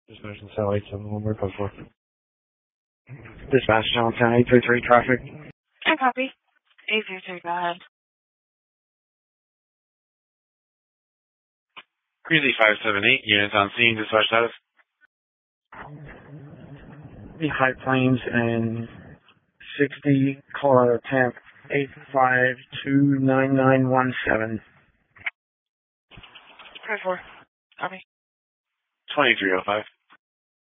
Dispatch in South 871, code 4. Dispatch Johnstown 833 traffic. I copy. 833, go ahead. Greasy 578, units on scene, dispatch status. The High Plains and 60, Colorado temp 8529917. 4. Copy. 2305.